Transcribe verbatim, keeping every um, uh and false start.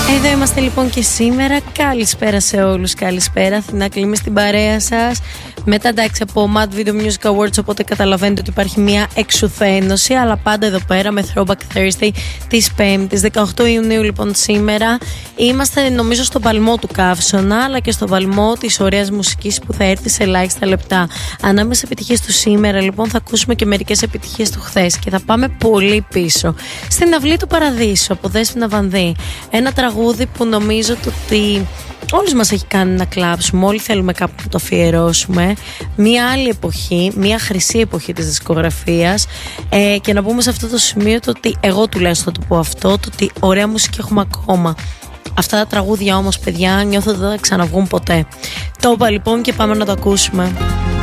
Εδώ είμαστε λοιπόν και σήμερα. Καλησπέρα σε όλους. Καλησπέρα. Αθηνά Κλίμη στην παρέα σας. Μετά εντάξει από Mad Video Music Awards, οπότε καταλαβαίνετε ότι υπάρχει μια εξουθένωση. Αλλά πάντα εδώ πέρα με Throwback Thursday της Πέμπτης, δεκαοκτώ Ιουνίου λοιπόν σήμερα. Είμαστε νομίζω στον παλμό του καύσωνα, αλλά και στον παλμό της ωραίας μουσικής που θα έρθει σε ελάχιστα λεπτά. Ανάμεσα επιτυχίες του σήμερα λοιπόν θα ακούσουμε και μερικές επιτυχίες του χθες. Και θα πάμε πολύ πίσω. Στην Αυλή του Παραδείσου από Δέσποινα Βανδύ. Ένα τραγούδι που νομίζω ότι όλους μας έχει κάνει να κλάψουμε, όλοι θέλουμε κάπου να το αφιερώσουμε. Μία άλλη εποχή, μία χρυσή εποχή της δισκογραφίας, ε, και να πούμε σε αυτό το σημείο το ότι εγώ τουλάχιστον θα το πω αυτό, το ότι ωραία μουσική έχουμε ακόμα. Αυτά τα τραγούδια όμως παιδιά νιώθω ότι δεν θα ξαναβγούν ποτέ. Το είπα λοιπόν και πάμε να το ακούσουμε.